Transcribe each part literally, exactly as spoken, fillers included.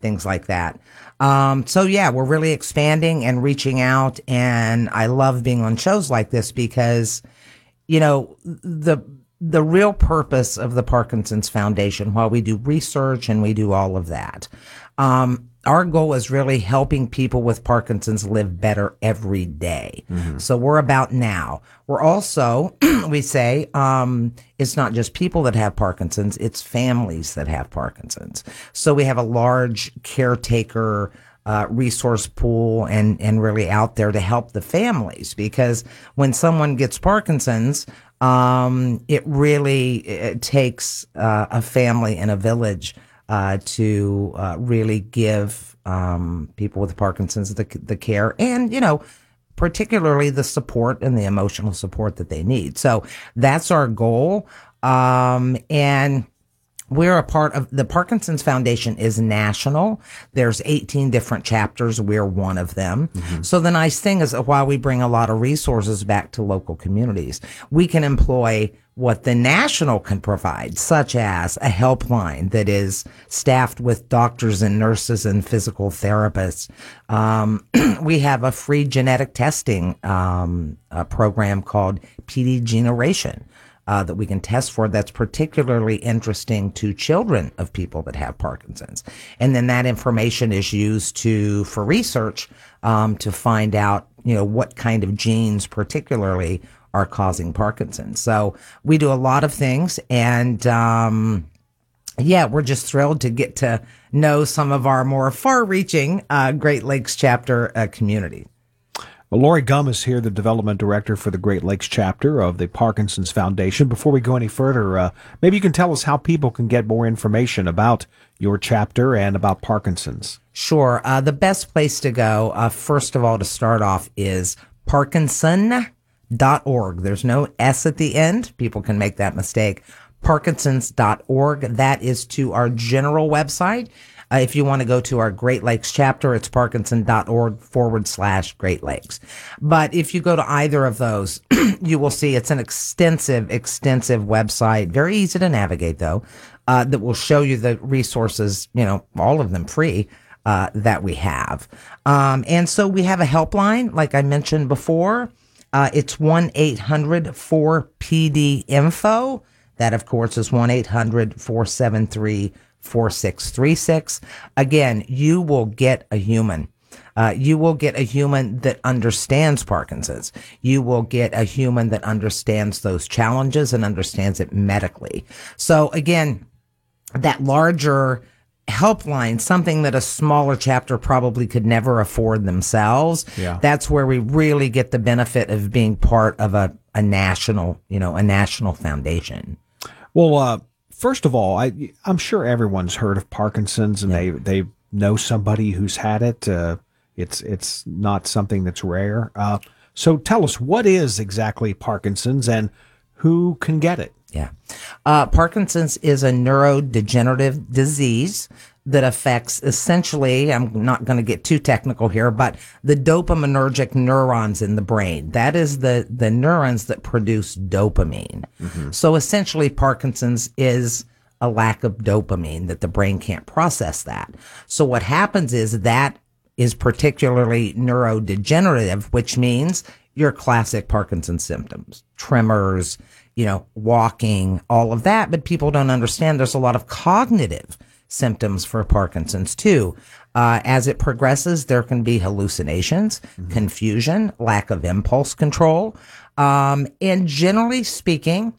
things like that. Um, so yeah, we're really expanding and reaching out, and I love being on shows like this because, you know, the the real purpose of the Parkinson's Foundation, while we do research and we do all of that, um, our goal is really helping people with Parkinson's live better every day. Mm-hmm. So we're about now. We're also, we say, um, it's not just people that have Parkinson's, it's families that have Parkinson's. So we have a large caretaker uh, resource pool and, and really out there to help the families, because when someone gets Parkinson's, um, it really it takes uh, a family and a village Uh, to uh, really give um, people with Parkinson's the the care and, you know, particularly the support and the emotional support that they need. So that's our goal. Um, and we're a part of the Parkinson's Foundation is national. There's eighteen different chapters. We're one of them. Mm-hmm. So the nice thing is that while we bring a lot of resources back to local communities, we can employ what the national can provide, such as a helpline that is staffed with doctors and nurses and physical therapists. Um, we have a free genetic testing um, a program called P D Generation. Uh, that we can test for, that's particularly interesting to children of people that have Parkinson's. And then that information is used to for research um, to find out, you know, what kind of genes particularly are causing Parkinson's. So we do a lot of things, and um, yeah, we're just thrilled to get to know some of our more far-reaching uh, Great Lakes chapter uh, community. Well, Lori Gum is here, the development director for the Great Lakes chapter of the Parkinson's Foundation. Before we go any further, uh, maybe you can tell us how people can get more information about your chapter and about Parkinson's. Sure. Uh, the best place to go, uh, first of all, to start off is Parkinson dot org. There's no S at the end. People can make that mistake. Parkinsons dot org. That is to our general website. Uh, if you want to go to our Great Lakes chapter, it's parkinson.org forward slash Great Lakes. But if you go to either of those, you will see it's an extensive, extensive website, very easy to navigate though, uh, that will show you the resources, you know, all of them free, uh, that we have. Um, and so we have a helpline, like I mentioned before. Uh, it's one eight hundred four P D info. That, of course, is one eight hundred four seven three four six three six. Again, you will get a human. Uh, you will get a human that understands Parkinson's. You will get a human that understands those challenges and understands it medically. So again, that larger helpline, something that a smaller chapter probably could never afford themselves. Yeah. That's where we really get the benefit of being part of a, a national, you know, a national foundation. Well, uh, first of all, I, I'm sure everyone's heard of Parkinson's, and yeah. they, they know somebody who's had it. Uh, it's it's not something that's rare. Uh, so tell us, what is exactly Parkinson's and who can get it? Yeah. Uh, Parkinson's is a neurodegenerative disease that affects essentially, I'm not going to get too technical here, but the dopaminergic neurons in the brain. That is the, the neurons that produce dopamine. Mm-hmm. So essentially, Parkinson's is a lack of dopamine, that the brain can't process that. So what happens is that is particularly neurodegenerative, which means your classic Parkinson's symptoms, tremors, you know, walking, all of that. But people don't understand there's a lot of cognitive symptoms for Parkinson's too. Uh, as it progresses, there can be hallucinations, mm-hmm. confusion, lack of impulse control. Um, and generally speaking,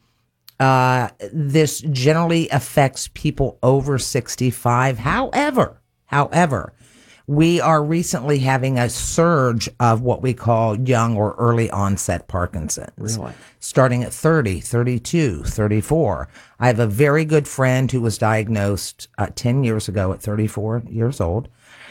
uh, this generally affects people over sixty-five. However, however, we are recently having a surge of what we call young or early onset Parkinson's. Really? Starting at thirty, thirty-two, thirty-four. I have a very good friend who was diagnosed uh, ten years ago at thirty-four years old.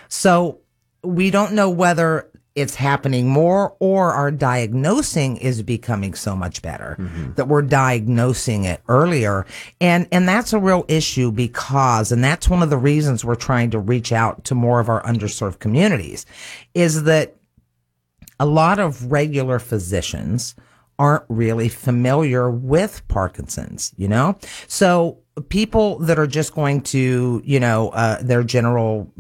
So we don't know whether it's happening more or our diagnosing is becoming so much better mm-hmm. that we're diagnosing it earlier. And, and that's a real issue because, and that's one of the reasons we're trying to reach out to more of our underserved communities, is that a lot of regular physicians aren't really familiar with Parkinson's, you know? So people that are just going to, you know, uh, their general